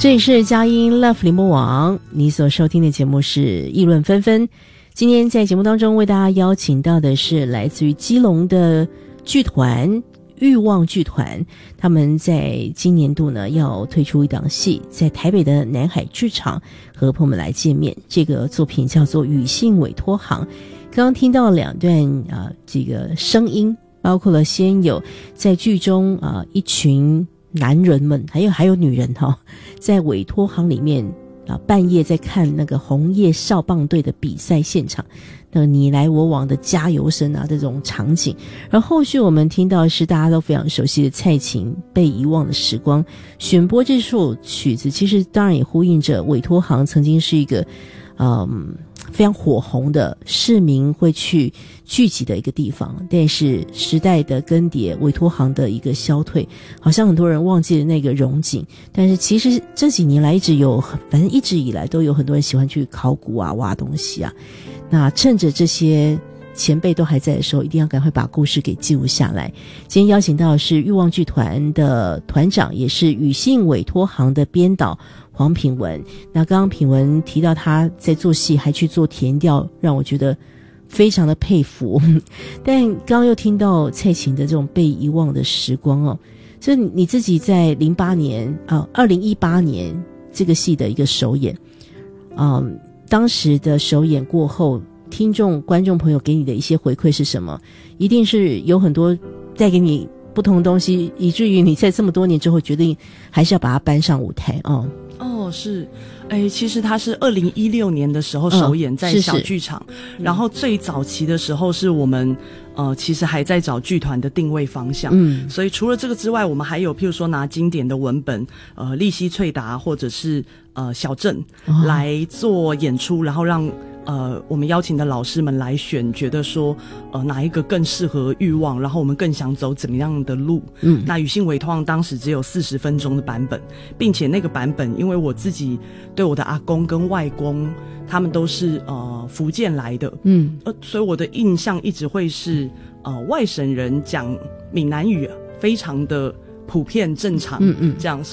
这里是佳音 Love 联播网，你所收听的节目是议论纷纷。今天在节目当中为大家邀请到的是来自于基隆的剧团欲望剧团，他们在今年度呢要推出一档戏，在台北的南海剧场和朋友们来见面。这个作品叫做《与信委托行》。刚刚听到两段这个声音，包括了先有在剧中一群男人们还有女人在委托行里面半夜在看那个红叶少棒队的比赛现场，那个你来我往的加油声这种场景。而后续我们听到的是大家都非常熟悉的蔡琴被遗忘的时光。选播这首曲子其实当然也呼应着委托行曾经是一个非常火红的市民会去聚集的一个地方，但是时代的更迭，委托行的一个消退，好像很多人忘记了那个荣景。但是其实这几年来反正一直以来都有很多人喜欢去考古挖东西那趁着这些前辈都还在的时候，一定要赶快把故事给记录下来。今天邀请到的是欲望剧团的团长，也是与信委托行的编导黄品文。那刚刚品文提到他在做戏还去做田调，让我觉得非常的佩服。但刚刚又听到蔡琴的这种被遗忘的时光这你自己在2018年这个戏的一个首演当时的首演过后，观众朋友给你的一些回馈是什么？一定是有很多带给你不同的东西，以至于你在这么多年之后决定还是要把它搬上舞台是其实它是2016年的时候首演在小剧场，然后最早期的时候是我们其实还在找剧团的定位方向，所以除了这个之外，我们还有譬如说拿经典的文本利希翠达或者是小镇来做演出，然后让我们邀请的老师们来选，觉得说哪一个更适合欲望，然后我们更想走怎么样的路。那与信委托行当时只有40分钟的版本，并且那个版本因为我自己对我的阿公跟外公他们都是福建来的，所以我的印象一直会是外省人讲闽南语非常的普遍正常，这样。